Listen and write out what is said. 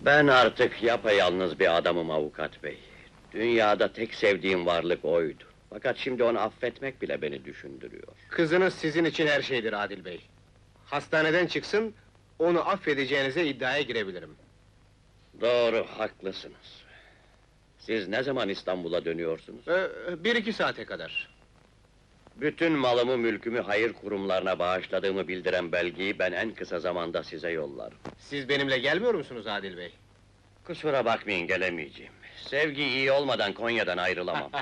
Ben artık yapayalnız bir adamım avukat bey. Dünyada tek sevdiğim varlık oydu. Fakat şimdi onu affetmek bile beni düşündürüyor. Kızınız sizin için her şeydir Adil Bey. Hastaneden çıksın, onu affedeceğinize iddiaya girebilirim. Doğru, haklısınız. Siz ne zaman İstanbul'a dönüyorsunuz? 1-2 saate kadar. Bütün malımı, mülkümü hayır kurumlarına bağışladığımı bildiren belgeyi ben en kısa zamanda size yollarım. Siz benimle gelmiyor musunuz Adil Bey? Kusura bakmayın, gelemeyeceğim. Sevgi iyi olmadan Konya'dan ayrılamam.